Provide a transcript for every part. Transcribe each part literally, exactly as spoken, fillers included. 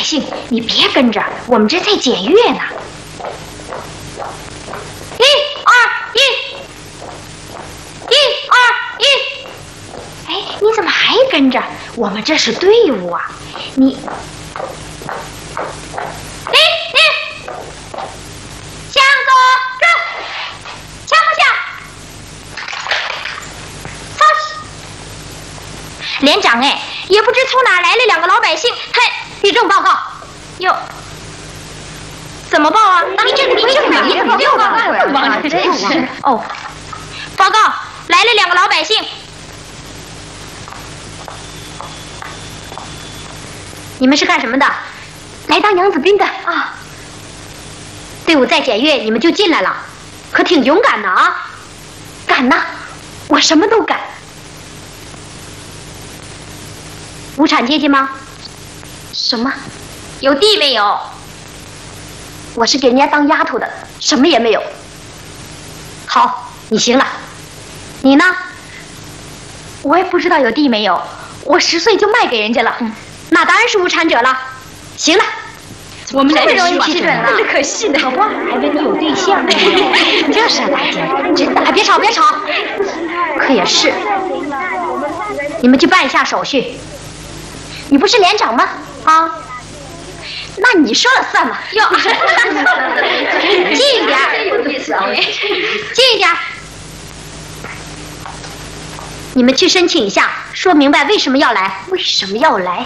姓，你别跟着，我们这在检阅呢。一二一，一二一。哎，你怎么还跟着？我们这是队伍啊！你，一一，向左转，向不向？放肆！连长哎，也不知从哪来了两个老百姓，他立正报告。哟，怎么报啊？你这你这你这报告啊！真是哦，报告来了两个老百姓。你们是干什么的？来当娘子兵的啊！队伍再检阅，你们就进来了，可挺勇敢的啊！敢呐，我什么都敢。无产阶级吗？什么？有地没有？我是给人家当丫头的，什么也没有。好，你行了。你呢？我也不知道有地没有，我十岁就卖给人家了。嗯。那当然是无产者了。行了，我们这么容易批准了，这可惜的。可不，还问你有对象呢。就是啊，真的。别吵，别吵。可也是，你们去办一下手续。你不是连长吗？啊，那你说了算嘛。哟，近一点，近一点。你们去申请一下，说明白为什么要来。为什么要来？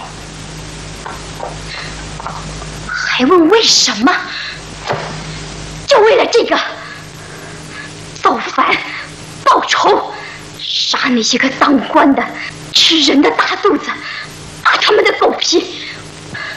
还问为什么？就为了这个，造反、报仇，杀那些个当官的、吃人的大肚子，扒他们的狗皮。